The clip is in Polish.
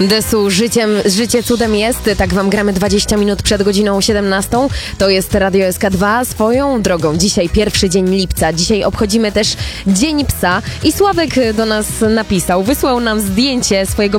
Desu, życie cudem jest. Tak wam gramy 20 minut przed godziną 17. To jest Radio SK2. Swoją drogą, dzisiaj pierwszy dzień lipca. Dzisiaj obchodzimy też Dzień Psa. I Sławek do nas napisał, wysłał nam zdjęcie swojego